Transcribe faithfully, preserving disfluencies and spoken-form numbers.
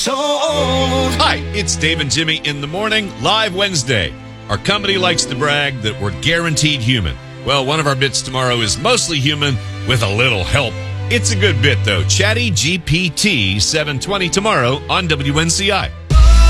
So old. Hi, it's Dave and Jimmy in the morning, live Wednesday. Our company likes to brag that we're guaranteed human. Well, one of our bits tomorrow is mostly human with a little help. It's a good bit, though. Chatty G P T seven twenty tomorrow on W N C I.